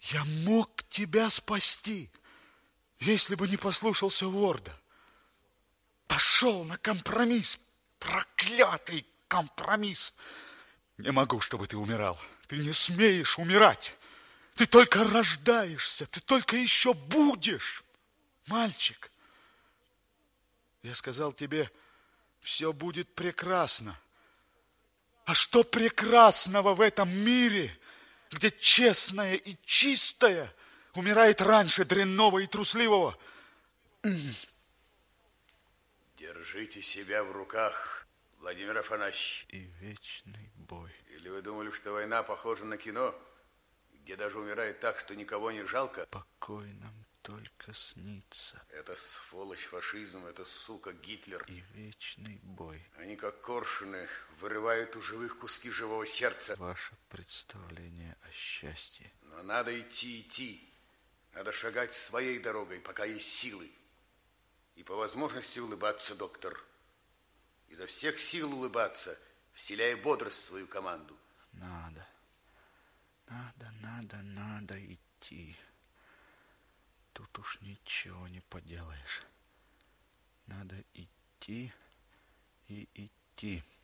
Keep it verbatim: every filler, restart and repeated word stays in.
Я мог тебя спасти, если бы не послушался Уорда. Пошел на компромисс, проклятый компромисс. Не могу, чтобы ты умирал. Ты не смеешь умирать. Ты только рождаешься, ты только еще будешь. Мальчик, я сказал тебе, все будет прекрасно. А что прекрасного в этом мире, где честное и чистое умирает раньше дрянного и трусливого? Держите себя в руках, Владимир Афанасьевич. И вечный бой. Или вы думали, что война похожа на кино, где даже умирает так, что никого не жалко? Покой нам только снится. Это сволочь фашизм, это сука Гитлер. И вечный бой. Они, как коршуны, вырывают у живых куски живого сердца. Ваше представление о счастье. Но надо идти, идти. Надо шагать своей дорогой, пока есть силы. И по возможности улыбаться, доктор. Изо всех сил улыбаться, вселяя бодрость в свою команду. Надо. Надо, надо, надо идти. Тут уж ничего не поделаешь. Надо идти и идти.